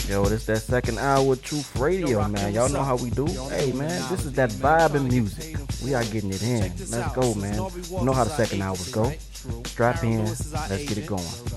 Yo, this that second hour of Truth Radio, man. Y'all know how we do. Hey, man, this is that vibe and music. We are getting it in. Let's go, man. You know how the second hours go. Strap in. Let's get it going.